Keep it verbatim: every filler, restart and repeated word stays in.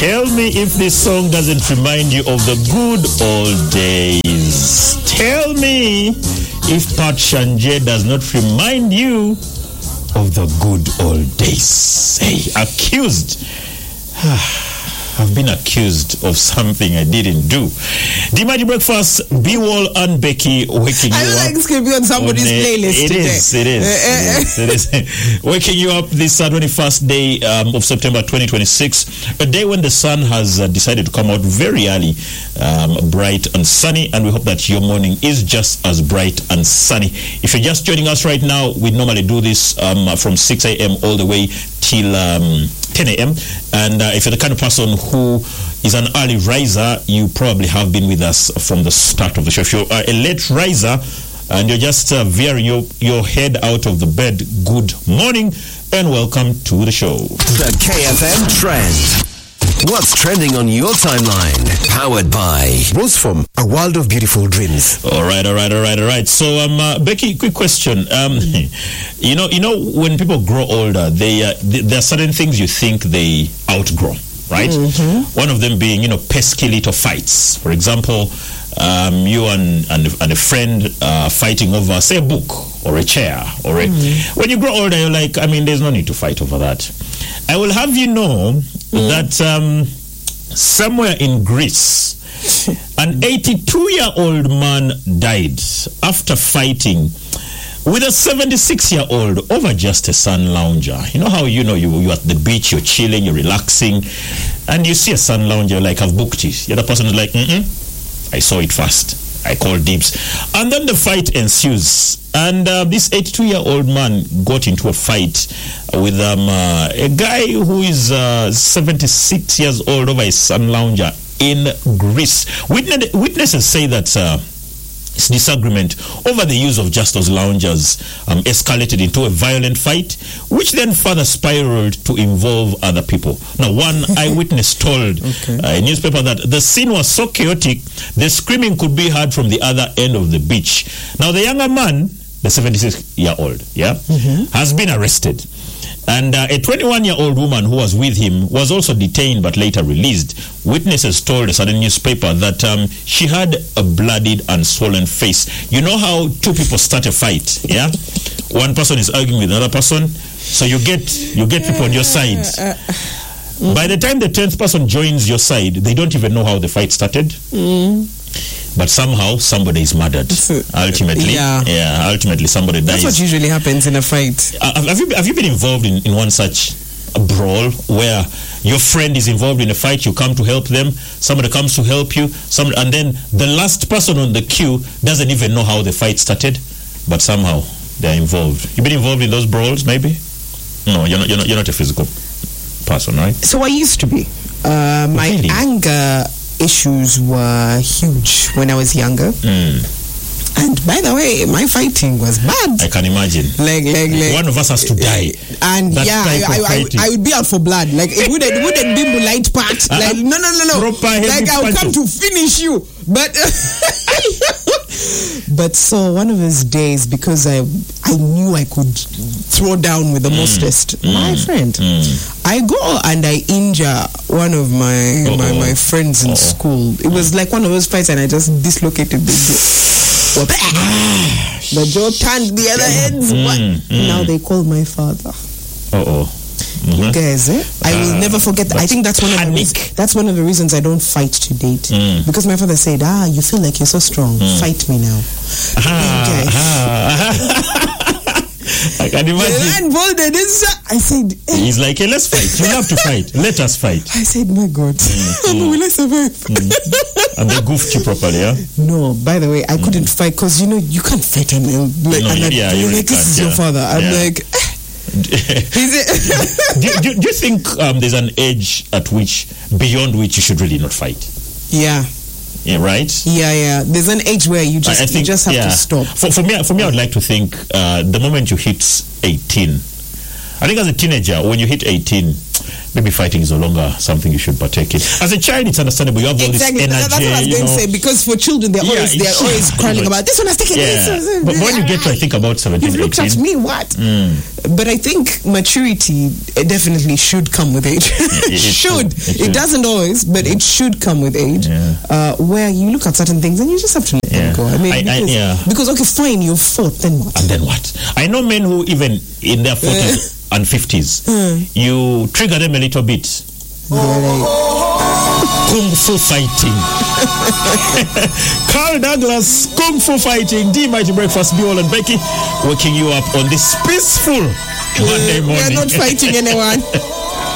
Tell me if this song doesn't remind you of the good old days. Tell me if Pat Shanje does not remind you of the good old days. Hey, accused. I've been accused of something I didn't do. D-Mighty Breakfast, B-Wall and Becky waking you I up. like it's going to be on somebody's on, uh, playlist it today. Is, it is, it is, it is. Waking you up this uh, twenty-first day um, of September twenty twenty-six, a day when the sun has uh, decided to come out very early, um, bright and sunny, and we hope that your morning is just as bright and sunny. If you're just joining us right now, we normally do this um, from six a.m. all the way till um, ten a.m. And uh, if you're the kind of person who is an early riser, you probably have been with us from the start of the show. If you're uh, a late riser and you're just uh, veering your, your head out of the bed, good morning and welcome to the show. The K F M Trend. What's trending on your timeline? Powered by Roseform, a world of beautiful dreams. All right, all right, all right, all right. So, um, uh, Becky, quick question. Um, you know, you know, when people grow older, they, uh, th- there are certain things you think they outgrow, right? Mm-hmm. One of them being, you know, pesky little fights. For example, um, you and, and, and a friend uh, fighting over, say, a book or a chair. or a, mm-hmm. When you grow older, you're like, I mean, there's no need to fight over that. I will have you know mm. that um, somewhere in Greece, an eighty-two-year-old man died after fighting with a seventy-six-year-old over just a sun lounger. You know how, you know, you, you're at the beach, you're chilling, you're relaxing, and you see a sun lounger, like, I've booked it. The other person is like, mm-mm, I saw it first. I called dibs. And then the fight ensues. And uh, this eighty-two-year-old man got into a fight with um, uh, a guy who is uh, seventy-six years old over a sun lounger in Greece. Witness- witnesses say that uh, this disagreement over the use of just those loungers um, escalated into a violent fight, which then further spiraled to involve other people. Now, one eyewitness told okay. uh, a newspaper that the scene was so chaotic, the screaming could be heard from the other end of the beach. Now, the younger man, the seventy-six-year-old, yeah, mm-hmm. has been arrested. And uh, a twenty-one-year-old woman who was with him was also detained but later released. Witnesses told a certain newspaper that um, she had a bloodied and swollen face. You know how two people start a fight, yeah? One person is arguing with another person, so you get you get people on your side. Uh, uh, By the time the tenth person joins your side, they don't even know how the fight started. Mm. But somehow somebody is murdered. Ultimately, yeah, yeah. Ultimately, somebody dies. That's what usually happens in a fight. Uh, have you have you been involved in, in one such a brawl where your friend is involved in a fight? You come to help them. Somebody comes to help you. Some, and then the last person on the queue doesn't even know how the fight started, but somehow they're involved. You've been involved in those brawls, maybe? No, you're not. You're not, you're not a physical person, right? So I used to be. Uh, my really? anger issues were huge when I was younger. Mm. And by the way, my fighting was bad. I can imagine. Like, like, like one of us has to die. And that yeah, I, I, I, I would be out for blood. Like, it wouldn't, it wouldn't be light part. Uh, like, no, no, no, no. Like, I would come to finish you. But, but so one of those days, because I, I knew I could throw down with the mm. mostest, mm. my friend, mm. I go and I injure one of my my, my friends in Uh-oh. school. It was like one of those fights, and I just dislocated the jaw. The jaw turned the other ends. Mm, mm. Now they call my father. Uh oh. Mm-hmm. You guys, eh? I will uh, never forget that. I think that's one of the reasons, that's one of the reasons I don't fight to date. Mm. Because my father said, ah, you feel like you're so strong. Mm. Fight me now. Ah, okay. ah. I can imagine. I said, eh. He's like, hey, let's fight. You have to fight. Let us fight. I said, my God, mm. will I survive? Mm. And they goofed you properly, yeah? No, by the way, I mm. couldn't fight because, you know, you can't fight him. Like, no, and yeah, like, you like really this is yeah. your father. I'm yeah. like, do, do, do you think um, there's an age at which, beyond which you should really not fight? Yeah. Yeah, right? Yeah, yeah. There's an age where you just, I think, you just have yeah. to stop. For, for me, for me, I would like to think uh, the moment you hit eighteen, I think as a teenager, when you hit eighteen, maybe fighting is no longer something you should partake in. As a child, it's understandable. You have all exactly. this energy. That's what I was you going know. to say, because for children, they're Yeah, always they're it's- always crying you know, about this one has taken Yeah. this. But when you get to, I think, about seventeen, You've looked at eighteen, me, what? Mm. But I think maturity uh, definitely should come with age. It- it should. should. It It should. doesn't always, but it should come with age. Yeah. Uh, where you look at certain things and you just have to let Yeah. them go. I mean, I- I- because, yeah. because, okay, fine, you're fought, then what? and then what? I know men who even in their forties and fifties, you trigger them a little bit. Kung Fu fighting. Carl Douglas, Kung Fu fighting. D Mighty Breakfast, Biol and Becky, waking you up on this peaceful Monday We morning. are not fighting anyone.